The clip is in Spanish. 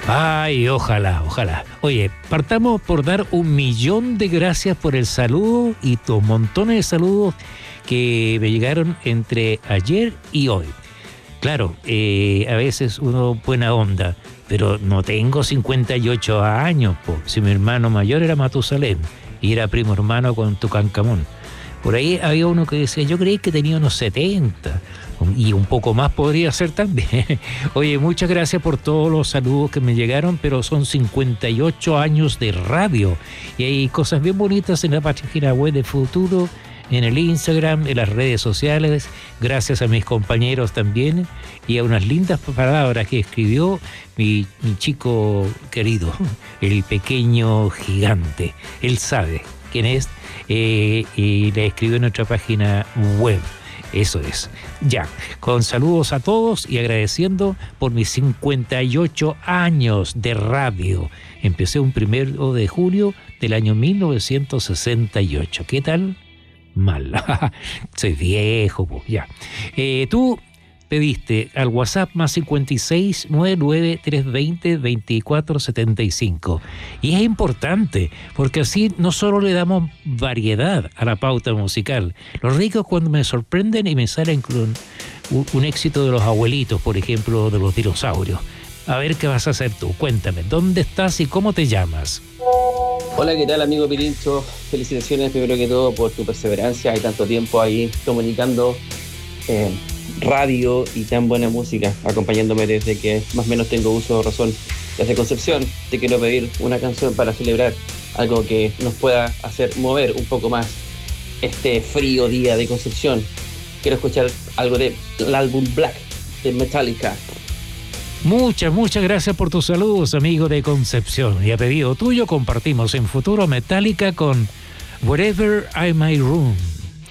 Ay, ojalá, ojalá. Oye, partamos por dar 1.000.000 de gracias por el saludo y tus montones de saludos que me llegaron entre ayer y hoy. Claro, a veces uno buena onda, pero no tengo 58 años, po. Si mi hermano mayor era Matusalén y era primo hermano con Tutankamón. Por ahí había uno que decía, yo creí que tenía unos 70 y un poco más podría ser también. Oye, muchas gracias por todos los saludos que me llegaron, pero son 58 años de radio y hay cosas bien bonitas en la página web de Futuro, en el Instagram, en las redes sociales, gracias a mis compañeros también y a unas lindas palabras que escribió mi chico querido, el pequeño gigante. Él sabe quién es y le escribió en nuestra página web. Eso es. Ya, con saludos a todos y agradeciendo por mis 58 años de radio. Empecé un 1 de julio del año 1968. ¿Qué tal? Mal. Soy viejo, pues, ya. Tú pediste al WhatsApp más 56 99 320 24 75. Y es importante, porque así no solo le damos variedad a la pauta musical. Lo rico es cuando me sorprenden y me salen con un éxito de los abuelitos, por ejemplo, de los dinosaurios. A ver qué vas a hacer tú. Cuéntame, ¿dónde estás y cómo te llamas? Hola, ¿qué tal, amigo Pirincho? Felicitaciones primero que todo por tu perseverancia. Hay tanto tiempo ahí comunicando radio y tan buena música, acompañándome desde que más o menos tengo uso de razón. Desde Concepción te quiero pedir una canción para celebrar algo que nos pueda hacer mover un poco más este frío día de Concepción. Quiero escuchar algo del álbum Black de Metallica. Muchas gracias por tus saludos, amigo de Concepción. Y a pedido tuyo compartimos en Futuro Metallica con Wherever I May Roam.